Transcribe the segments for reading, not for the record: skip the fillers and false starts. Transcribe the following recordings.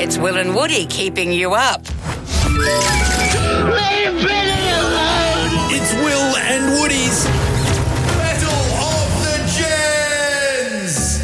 It's Will and Woody keeping you up. Leave Billy alone! It's Will and Woody's Battle of the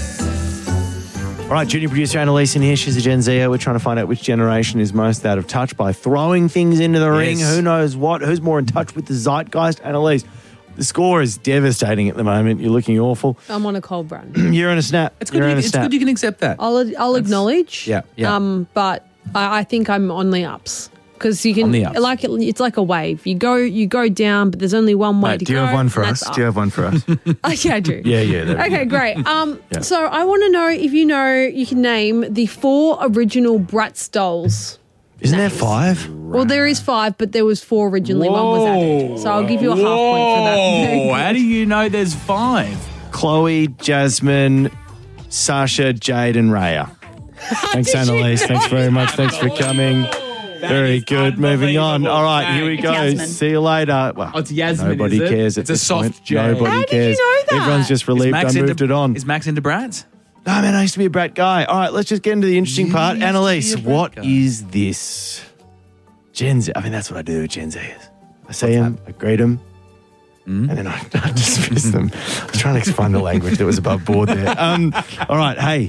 Gens. All right, junior producer Annalise in here. She's a Gen Zer. We're trying to find out which generation is most out of touch by throwing things into the ring. Who knows what? Who's more in touch with the zeitgeist? Annalise, the score is devastating at the moment. You're looking awful. I'm on a cold run. You're in a snap. It's good you can accept that. I'll acknowledge. Yeah. But I think I'm on the ups. Because you can, On the ups. it's like a wave. You go down, but there's only one way to go. Do you have one for and us? that's Do you have one for us? up. Yeah, I do. Yeah. Okay, great. So I want to know if you can name the 4 original Bratz dolls. Isn't there 5? Well, there is 5, but there was 4 originally. One was added. So I'll give you a half point for that. Oh, how do you know there's 5? Chloe, Jasmine, Sasha, Jade, and Raya. Thanks, Annalise. Thanks very much. Thanks for coming. Very good. Moving on. All right, here we go. Yasmin. See you later. Well, Oh, it's Yasmin, nobody is it? cares at It's a this soft point. J. Nobody How did you cares. know that? Everyone's just relieved I moved it on. Is Max into brats? No, man, I used to be a brat guy. All right, let's just get into the interesting part. Annalise, what is this? Gen Z. I mean, that's what I do with Gen Zers. I see them, I greet them, and then I dismiss them. I was trying to find the language that was above board there. All right, hey.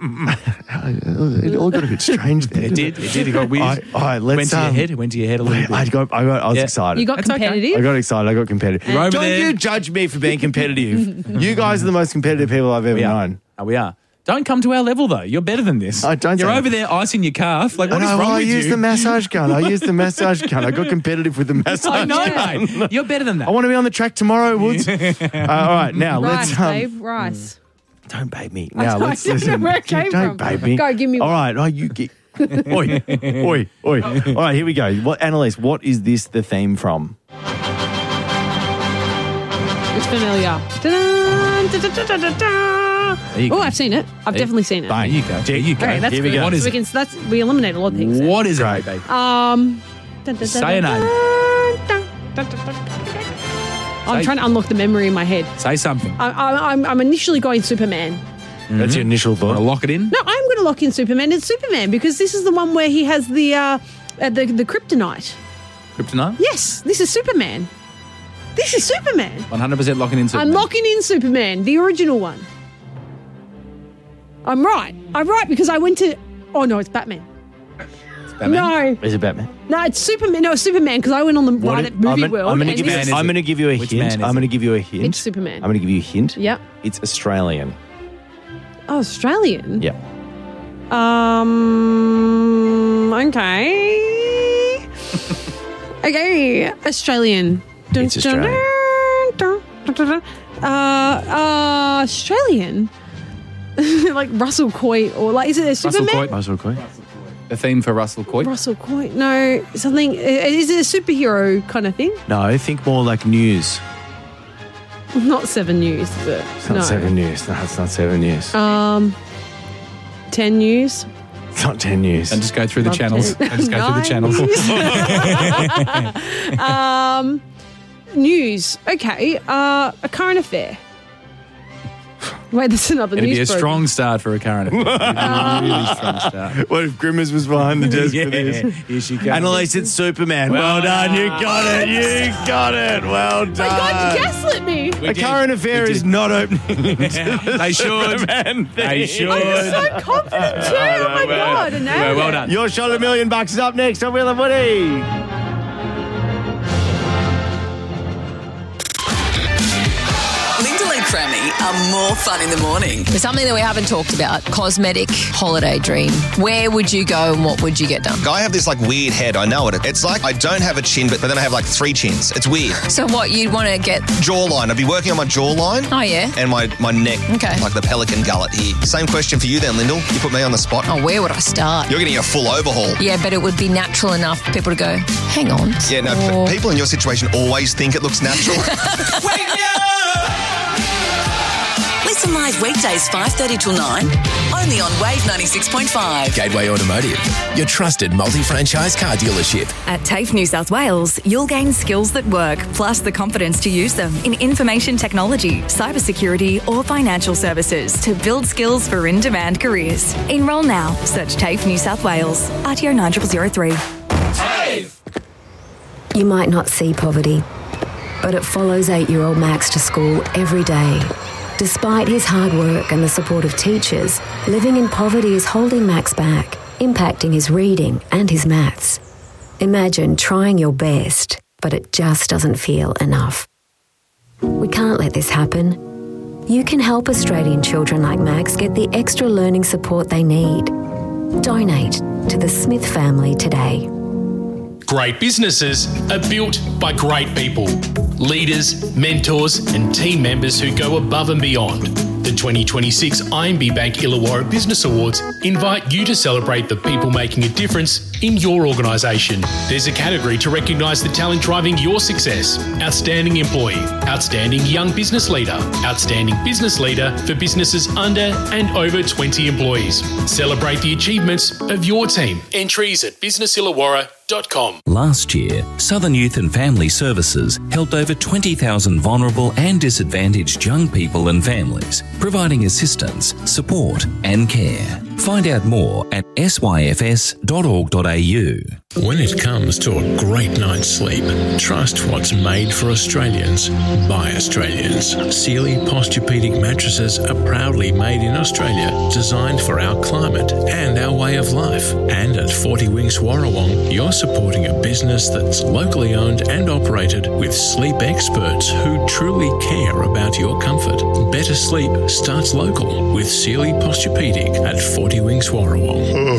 It all got a bit strange there. It did. It got weird. All right, let's... Went to your head a little bit. I was Yeah. excited. You got That's okay. competitive? I got excited. I got competitive. You're over Don't there. you judge me for being competitive. You guys are the most competitive people I've ever We are. known. Oh, we are. Don't come to our level, though. You're better than this. I don't You're say over that. there icing your calf. Like, what is I wrong with you? used the massage gun. I got competitive with the massage I know, gun. mate. You're better than that. I want to be on the track tomorrow, Woods. All right, now Rice, let's... babe, rice. Don't babe me. Now don't let's know listen. where it came Don't from. babe me. Go, give me All one. right, you get... Oi. All right, here we go. Annalise, what is this the theme from? It's familiar. There you go. Oh, I've seen it. I've definitely seen it. There you go. There you go. Okay, that's Here we good. go. What is So it? we eliminate a lot of things. What is it, Great. babe? Say a name. I'm trying to unlock the memory in my head. Say something. I'm initially going Superman. That's your initial Want thought. to lock it in? No, I'm going to lock in Superman. It's Superman because this is the one where he has the kryptonite. Kryptonite? Yes, this is Superman. This is Superman. 100% locking in Superman. I'm locking in Superman, the original one. I'm right because I went to. Oh no, it's Batman. It's Batman. No, Is it Batman? no, it's Superman. No, it's Superman because I went on the ride at Movie World. I'm going and to this is- give you a Which hint. man is I'm going to it? give you a hint. It's Superman. I'm going to give you a hint. Yep. It's Australian. Oh, Australian. Yeah. Okay. Okay. Australian. It's Australian. Australian. Like Russell Coight or like is it a Superman? Coight. Russell Coight. The theme for Russell Coight. Russell Coight. No, something. Is it a superhero kind of thing? No, think more like news. Not 7 News, but It's not 7 News. No, it's not 7 News. 10 News. It's not 10 News. And just go through the Love channels. it. And just go through the channels. News. Okay. A current affair. Wait, that's another It'd news be a program. strong start for a current affair. It'd be a really strong start. What if Grimmers was behind the desk for this? Here she comes. Annalise, it's Superman. Well done. You got it. You got it. Well done. My God, you gaslit me. We A did. current affair We is did. not opening. They should. They should. I'm so confident too. Oh my God. I nailed Well it. done. Your shot at $1 million is up next on Will and Woody. Lyndall and Crammy are more fun in the morning. There's something that we haven't talked about. Cosmetic holiday dream. Where would you go and what would you get done? I have this like weird head. I know it. It's like I don't have a chin, but then I have like 3 chins. It's weird. So what you'd want to get? Jawline. I'd be working on my jawline. Oh, yeah. And my neck. Okay. Like the pelican gullet here. Same question for you then, Lyndall. You put me on the spot. Oh, where would I start? You're getting a full overhaul. Yeah, but it would be natural enough for people to go, hang on. Yeah, no, Or- people in your situation always think it looks natural. Listen Listen live weekdays 5:30 till 9, only on Wave 96.5. Gateway Automotive, your trusted multi-franchise car dealership. At TAFE New South Wales, you'll gain skills that work, plus the confidence to use them in information technology, cybersecurity or financial services to build skills for in-demand careers. Enrol now. Search TAFE New South Wales. RTO 9003. You might not see poverty, but it follows 8-year-old Max to school every day. Despite his hard work and the support of teachers, living in poverty is holding Max back, impacting his reading and his maths. Imagine trying your best, but it just doesn't feel enough. We can't let this happen. You can help Australian children like Max get the extra learning support they need. Donate to the Smith family today. Great businesses are built by great people. Leaders, mentors and team members who go above and beyond. The 2026 IMB Bank Illawarra Business Awards invite you to celebrate the people making a difference in your organisation. There's a category to recognise the talent driving your success. Outstanding employee, outstanding young business leader, outstanding business leader for businesses under and over 20 employees. Celebrate the achievements of your team. Entries at businessillawarra.com. Last year, Southern Youth and Family Services helped over 20,000 vulnerable and disadvantaged young people and families, providing assistance, support and care. Find out more at syfs.org.au. When it comes to a great night's sleep, trust what's made for Australians by Australians. Sealy Posturepedic mattresses are proudly made in Australia, designed for our climate and our way of life. And at 40 Winks Warrawong, you're supporting a business that's locally owned and operated with sleep experts who truly care about your comfort. Better sleep starts local with Sealy Posturepedic at 40 Winks Warrawong.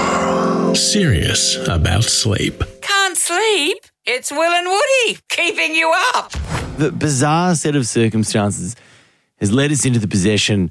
Serious about sleep. Can't sleep? It's Will and Woody keeping you up. The bizarre set of circumstances has led us into the possession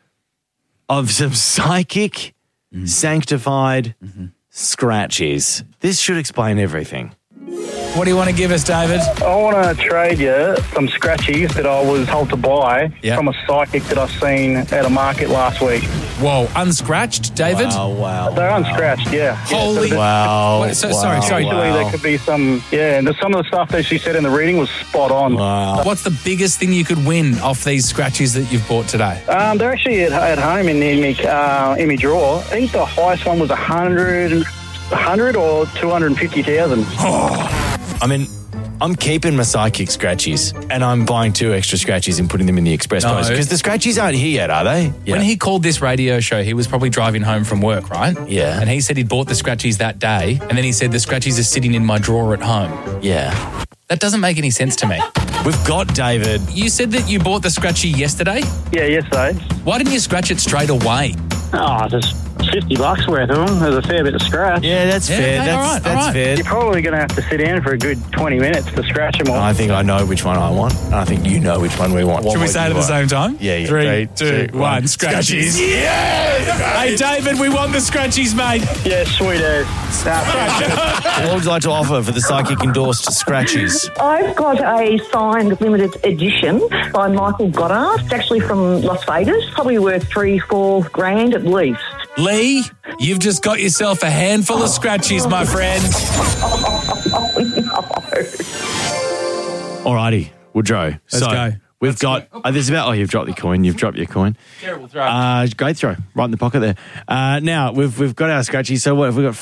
of some psychic, sanctified scratchies. This should explain everything. What do you want to give us, David? I want to trade you some scratchies that I was told to buy from a psychic that I seen at a market last week. Whoa, unscratched, David? Wow. They're unscratched, yeah. Holy... Wow. What, sorry. Actually, there could be some... Yeah, and some of the stuff that she said in the reading was spot on. Wow. What's the biggest thing you could win off these scratchies that you've bought today? They're actually at home in my drawer. I think the highest one was 100 or 250,000. I mean, I'm keeping my psychic scratchies and I'm buying 2 extra scratchies and putting them in the express post because the scratchies aren't here yet, are they? When he called this radio show, he was probably driving home from work, right? Yeah. And he said he'd bought the scratchies that day, and then he said the scratchies are sitting in my drawer at home. Yeah. That doesn't make any sense to me. We've got David. You said that you bought the scratchy yesterday? Yeah, yesterday. Why didn't you scratch it straight away? Oh, just $50 worth of them. There's a fair bit of scratch. Yeah, that's fair. Okay, That's fair. You're probably going to have to sit down for a good 20 minutes to scratch them all. I think I know which one I want. And I think you know which one we want. Should we say it at the same time? Yeah. 3, 2, 1. Scratchies. Yeah! Hey, David, we want the scratchies, mate. Yeah, sweet as. What would you like to offer for the psychic endorsed scratchies? I've got a signed limited edition by Michael Goddard. It's actually from Las Vegas. Probably worth $3-4 grand at least. Lee, you've just got yourself a handful of scratchies, my friend. Alrighty, Woodrow. Let's go. We've got... there's about... Oh, you've dropped your coin. You've dropped your coin. Terrible throw. Great throw. Right in the pocket there. Now, we've got our scratchies. So what have we got?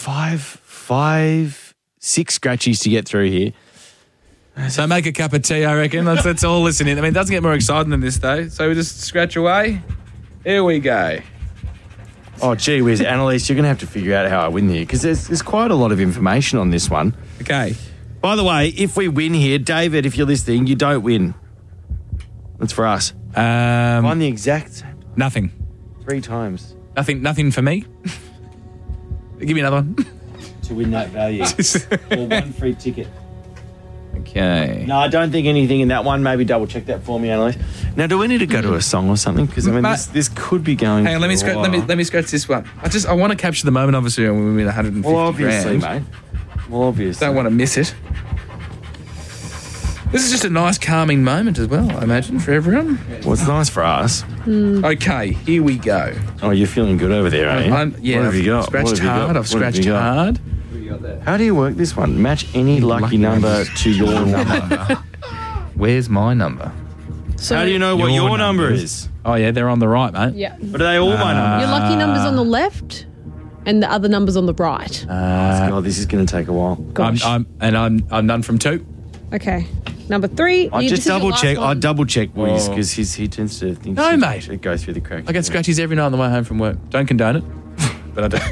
6 scratchies to get through here. So make a cup of tea, I reckon. Let's all listen in. I mean, it doesn't get more exciting than this, though. So we just scratch away. Here we go. Oh, gee whiz, Annalise, you're going to have to figure out how I win here because there's quite a lot of information on this one. Okay. By the way, if we win here, David, if you're listening, you don't win. That's for us. Find the exact same. Nothing. 3 times. Nothing for me. Give me another one. To win that value. Or 1 free ticket. Okay. No, I don't think anything in that one. Maybe double check that for me, Annalise. Now, do we need to go to a song or something? Because I mean, this could be going. Hang on, let me scratch this one. I want to capture the moment, obviously, when we win 150 Well, obviously, grand. mate. Well, obviously. Don't want to miss it. This is just a nice calming moment as well, I imagine, for everyone. Well, it's nice for us. Okay, here we go. Oh, you're feeling good over there, are you? Yeah, what have you got? Scratched hard. I've scratched hard. How do you work this one? Match any lucky number to your number. Where's my number? So How do you know what your number is? Oh, yeah, they're on the right, mate. Yeah. But are they all my numbers? Your lucky number's on the left and the other number's on the right. God, this is going to take a while. I'm done from 2. Okay. Number 3. I just double check. I double check Woody's Oh. because he tends to think. No, mate. It goes through the cracks. I get scratchies every night on the way home from work. Don't condone it, but I do.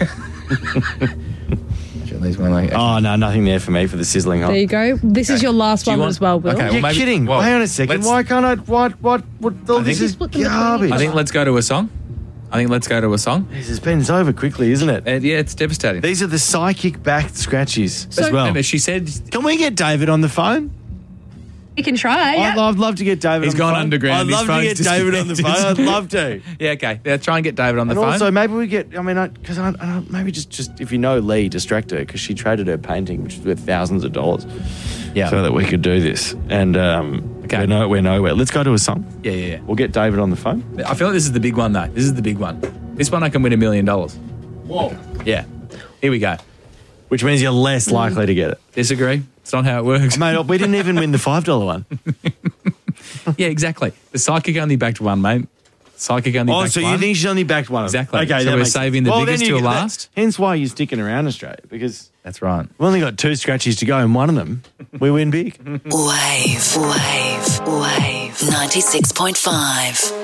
Oh, no, nothing there for me for the sizzling hot. There you go. This is your last one as well, Will. You're kidding. Hang on a second. Why can't I? What? This is garbage. I think let's go to a song. This bends over quickly, isn't it? Yeah, it's devastating. These are the psychic back scratchies as well. Remember, she said, "Can we get David on the phone?" You can try. I'd love to get David. He's on the gone phone. underground. I'd love to get David on the phone. I'd love to. Yeah, okay. Yeah, try and get David on the And phone. also, maybe we get. I mean, because maybe just if you know Lee, distract her because she traded her painting, which was worth thousands of dollars. Yeah. So that we could do this, and we're nowhere. Let's go to a song. Yeah. We'll get David on the phone. I feel like this is the big one, though. This is the big one. This one I can win $1 million. Whoa. Yeah. Here we go. Which means you're less likely to get it. Disagree? It's not how it works. Mate, we didn't even win the $5 one. Yeah, exactly. The psychic only backed one, mate. Psychic only backed one. You think she's only backed one? Exactly. Okay, so we're saving the biggest till last. Hence why you're sticking around Australia, because that's right. We've only got 2 scratchies to go, and one of them, we win big. Wave 96.5.